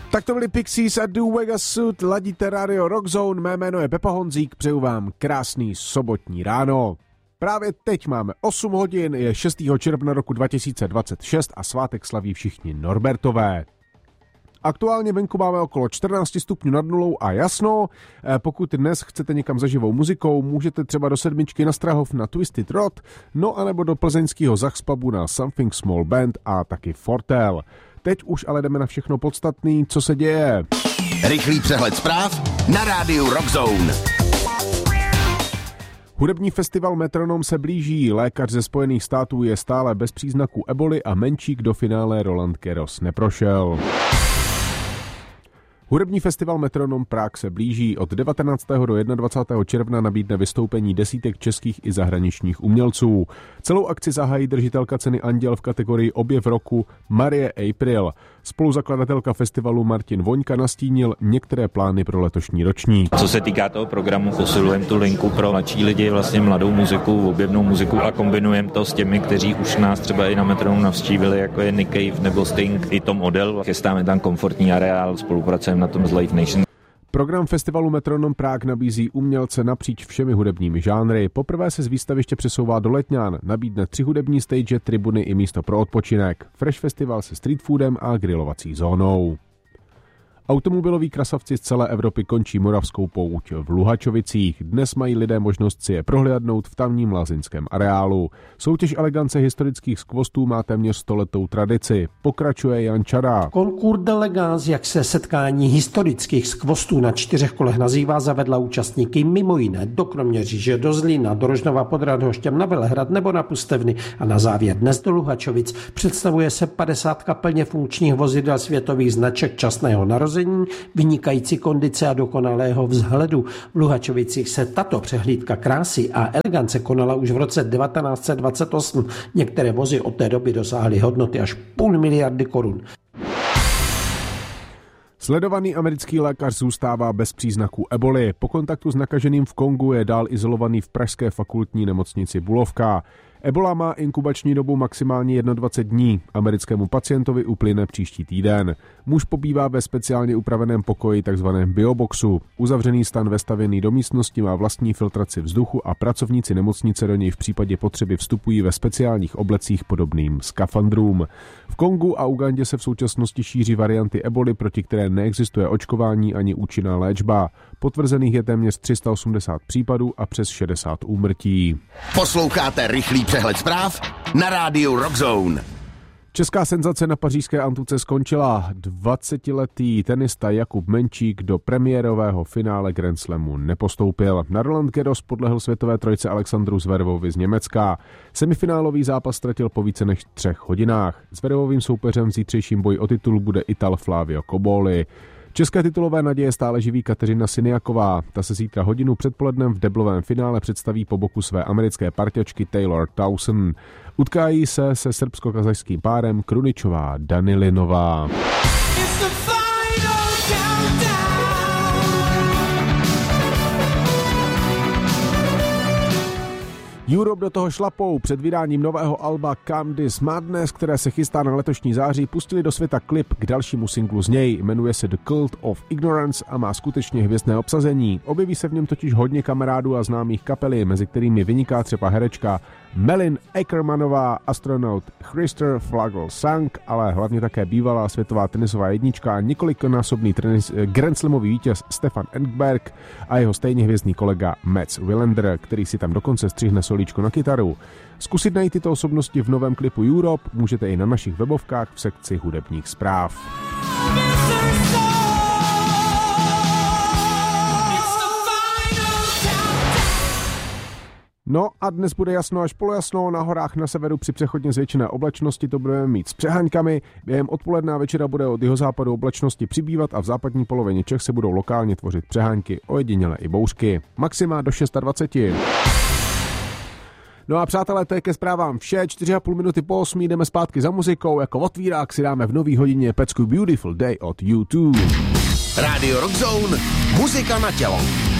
Tak to byli Pixies a Do Wega Suit, ladíte Radio Rock Zone, mé jméno je Pepa Honzík, přeju vám krásný sobotní ráno. Právě teď máme 8 hodin, je 6. června roku 2026 a svátek slaví všichni Norbertové. Aktuálně venku máme okolo 14 stupňů nad nulou a jasno. Pokud dnes chcete někam za živou muzikou, můžete třeba do Sedmičky na Strahov na Twisted Rod, no anebo do plzeňského Zachspubu na Something Small Band a taky Fortel. Teď už ale jdeme na všechno podstatný, co se děje. Rychlý přehled zpráv na rádiu Rock Zone. Hudební festival Metronom se blíží, lékař ze Spojených států je stále bez příznaků eboli a menšík do finále Roland Garros neprošel. Hudební festival Metronom Prague se blíží. Od 19. do 21. června nabídne vystoupení desítek českých i zahraničních umělců. Celou akci zahájí držitelka ceny Anděl v kategorii Objev roku Marie April. Spoluzakladatelka festivalu Martin Voňka nastínil některé plány pro letošní ročník. Co se týká toho programu, posilujeme tu linku pro mladší lidi, vlastně mladou muziku, objevnou muziku a kombinujeme to s těmi, kteří už nás třeba i na Metronom navštívili, jako je Nick Cave nebo Sting, i Tom Odell. Chystáme tam komfortní areál, spolupracujeme na tom s Live Nation. Program festivalu Metronom Prague nabízí umělce napříč všemi hudebními žánry. Poprvé se z výstaviště přesouvá do Letňan, nabídne 3 hudební stage, tribuny i místo pro odpočinek. Fresh Festival se street foodem a grilovací zónou. Automobiloví krasavci z celé Evropy končí moravskou pouť v Luhačovicích. Dnes mají lidé možnost si je prohlédnout v tamním lázeňském areálu. Soutěž elegance historických skvostů má téměř 100letou tradici. Pokračuje Jan Čara. Concours d'Elegance, jak se setkání historických skvostů na 4 kolech nazývá, zavedla účastníky mimo jiné do Kroměříže, do Zlína, do Rožnova pod Radhoštěm, na Velehrad nebo na Pustevny a na závěr dnes do Luhačovic. Představuje se 50 plně funkčních vozidel světových značek časného narození, vynikající kondice a dokonalého vzhledu. V Luhačovicích se tato přehlídka krásy a elegance konala už v roce 1928. Některé vozy od té doby dosáhly hodnoty až 500 miliardy korun. Sledovaný americký lékař zůstává bez příznaků eboli. Po kontaktu s nakaženým v Kongu je dál izolovaný v pražské fakultní nemocnici Bulovka. Ebola má inkubační dobu maximálně 21 dní. Americkému pacientovi uplyne příští týden. Muž pobývá ve speciálně upraveném pokoji, takzvaném bioboxu. Uzavřený stan vestavěný do místnosti má vlastní filtraci vzduchu a pracovníci nemocnice do něj v případě potřeby vstupují ve speciálních oblecích podobným skafandrům. V Kongu a Ugandě se v současnosti šíří varianty eboli, proti které neexistuje očkování ani účinná léčba. Potvrzených je téměř 380 případů a přes 60 úmrtí. Posloucháte rychlý přehled zpráv na rádiu Rock Zone. Česká senzace na pařížské Antuce skončila. 20letý tenista Jakub Menčík do premiérového finále Grand Slamu nepostoupil. Na Roland Garros podlehl světové trojce Alexandru Zverevovi z Německa. Semifinálový zápas ztratil po více než 3 hodinách. Zverevovým soupeřem v zítřejším boji o titul bude Ital Flavio Cobolli. České titulové naděje stále živí Kateřina Siniaková. Ta se zítra hodinu předpolednem v deblovém finále představí po boku své americké parťačky Taylor Towson. Utkájí se srbsko-kazašským párem Kruničová Danilinová. Europe do toho šlapou. Před vydáním nového alba Calm This Madness, které se chystá na letošní září, pustili do světa klip k dalšímu singlu z něj. Jmenuje se The Cult of Ignorance a má skutečně hvězdné obsazení. Objeví se v něm totiž hodně kamarádů a známých kapely, mezi kterými vyniká třeba herečka Melin Ackermanová, astronaut Christer Flagel-Sang, ale hlavně také bývalá světová tenisová jednička a několikanásobný Grand Slamový vítěz Stefan Engberg a jeho stejně hvězdný kolega Mats Wilander, který si tam dokonce střihne solíčko na kytaru. Zkusit najít tyto osobnosti v novém klipu Europe můžete i na našich webovkách v sekci hudebních zpráv. No a dnes bude jasno až polojasno, na horách na severu při přechodně zvětšené oblačnosti to budeme mít s přeháňkami, během odpoledne a večera bude od jihozápadu oblačnosti přibývat a v západní polovině Čech se budou lokálně tvořit přehánky, ojedinělé i bouřky. Maxima do 26. No a přátelé, to je ke zprávám vše, 4,5 minuty po 8 jdeme zpátky za muzikou, jako otvírák si dáme v nový hodině pecku Beautiful Day od U2. Radio Rock Zone, muzika na tělo.